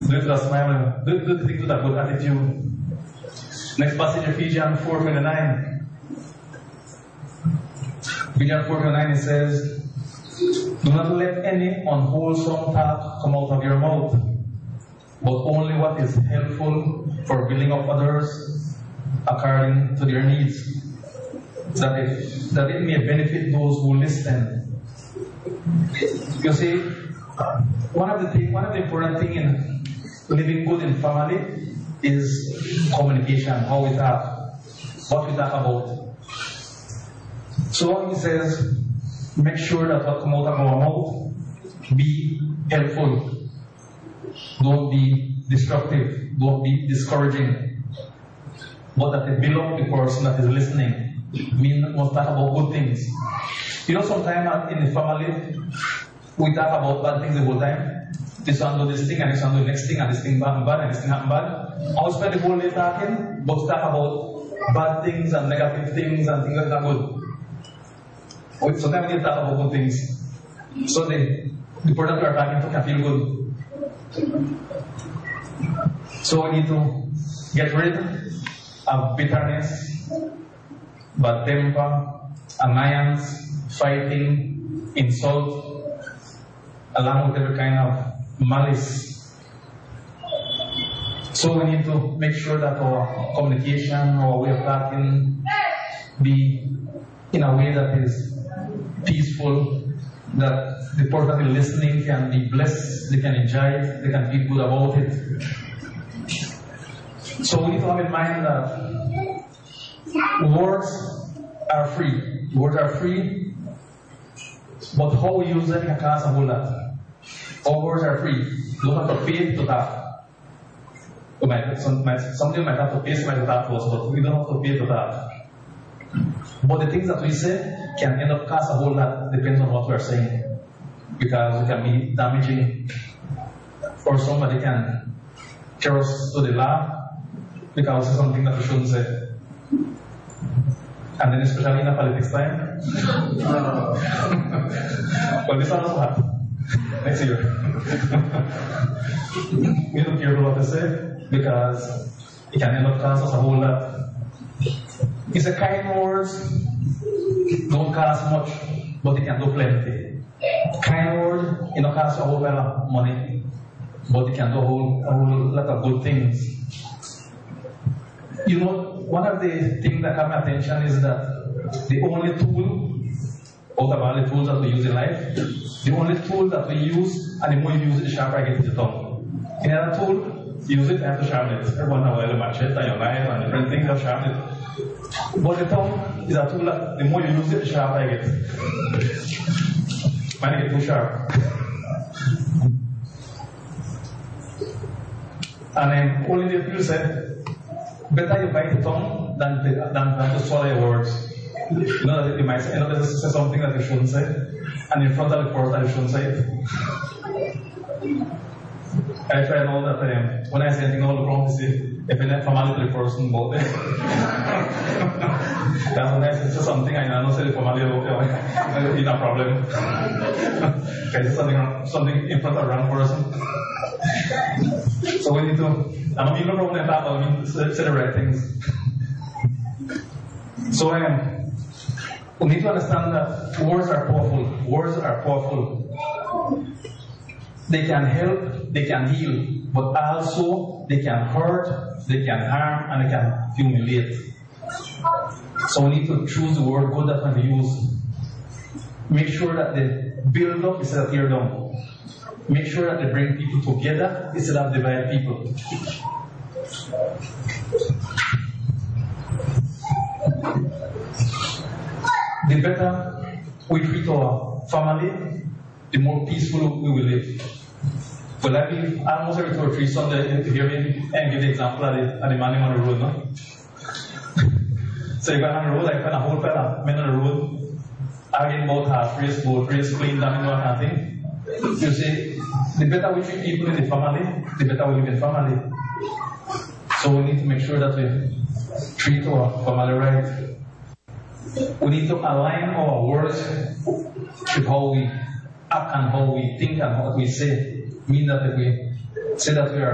Do it with a smile. Do the things with a good attitude. Next passage, Ephesians 4:29. Ephesians 4:29, it says, do not let any unwholesome talk come out of your mouth, but only what is helpful for building up others according to their needs, that it may benefit those who listen. You see, one of the important things in living good in family is communication, how we talk, what we talk about. So he says, make sure that what comes out of our mouth be helpful. Don't be destructive. Don't be discouraging. But that it build up the person that is listening. We must talk about good things. You know, sometimes in the family, we talk about bad things the whole time. This one do this thing, and this one do the next thing, and this thing bad, and this thing happen bad. I'll spend the whole day talking, but talk about bad things and negative things and things that are good. Sometimes we talk about good things. So the person we are talking to can feel good. So we need to get rid of bitterness, bad temper, annoyance, fighting, insult, along with every kind of malice. So we need to make sure that our communication, our way of talking, be in a way that is peaceful, that the person listening can be blessed, they can enjoy it, they can feel good about it. So we need to have in mind that words are free. Words are free, but how we use them can cause a whole lot. Our words are free. You don't have to pay to talk. Somebody might have to pay somebody to talk to us, but we don't have to pay to talk. But the things that we say can end up cause a whole lot, depends on what we are saying. Because it can be damaging, or somebody can carry us to the law because it's something that we shouldn't say. And then especially in a politics time. Well, this one also happened. Next year. We don't care what to say because it can end up cause us a whole lot. It's a kind words don't cost much, but it can do plenty. Kind word, it don't cost a whole lot of money, but it can do a whole lot of good things. You know, one of the things that caught my attention is that the only tool, out of all the tools that we use in life, the only tool that we use, and the more you use it, the sharper I get is the tongue. Any other tool, use it, I have to sharpen it. Every once in a while, the machete and your knife and different things, you have to sharpen it. But the tongue is a tool that the more you use it, the sharper I get. Mine get too sharp. And only the people said, better you bite the tongue than to swallow your words. You know that you might say, say something that you shouldn't say, and in front of the person you shouldn't say it. I try and all that when I say anything, all the wrong to say. If I'm not familiar with the person, both that's when I say something, I know say familiar with it's no problem. I say something in front of the wrong person. So we need to, I don't even know when I talk, I mean, say the right things. So we need to understand that words are powerful. Words are powerful. They can help, they can heal, but also they can hurt, they can harm, and they can humiliate. So we need to choose the word good that we use. Make sure that they build up instead of tear down. Make sure that they bring people together instead of divide people. The better we treat our family, the more peaceful we will live. Well, I believe almost every 2 or 3 Sundays, you hear me and give the example of the man on the road, no? So you got on the road, I found a whole fella, men on the road, arguing about half race, boat race, clean down, and kind of thing. You see, the better we treat people in the family, the better we live in family. So we need to make sure that we treat our family right. We need to align our words with how we act and how we think and what we say. Mean that if we say that we are